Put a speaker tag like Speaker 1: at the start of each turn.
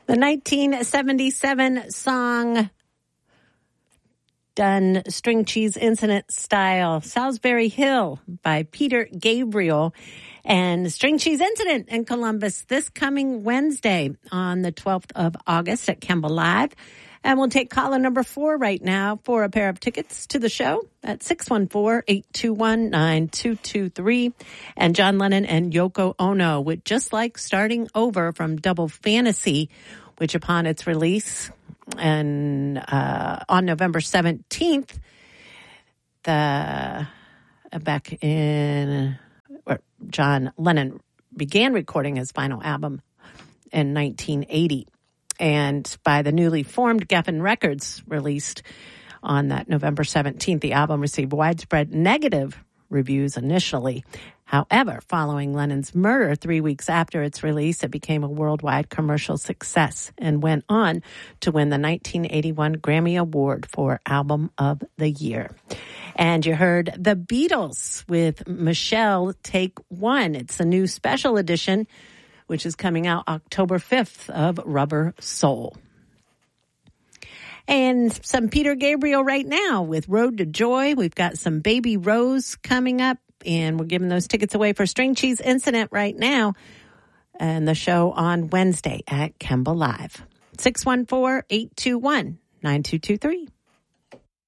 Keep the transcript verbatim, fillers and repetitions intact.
Speaker 1: The nineteen seventy-seven song done String Cheese Incident style, Salisbury Hill by Peter Gabriel, and String Cheese Incident in Columbus this coming Wednesday on the twelfth of August at Kemba Live. And we'll take caller number four right now for a pair of tickets to the show at six one four, eight two one, nine two two three. And John Lennon and Yoko Ono with Just Like Starting Over from Double Fantasy, which upon its release and uh, on November seventeenth, the uh, back in where John Lennon began recording his final album in nineteen eighty. And by the newly formed Geffen Records, released on that November seventeenth, the album received widespread negative reviews initially. However, following Lennon's murder three weeks after its release, it became a worldwide commercial success and went on to win the nineteen eighty-one Grammy Award for Album of the Year. And you heard The Beatles with Michelle Take One. It's a new special edition, which is coming out October fifth, of Rubber Soul. And some Peter Gabriel right now with Road to Joy. We've got some Baby Rose coming up, and we're giving those tickets away for String Cheese Incident right now, and the show on Wednesday at Kemba Live. six one four, eight two one, nine two two three.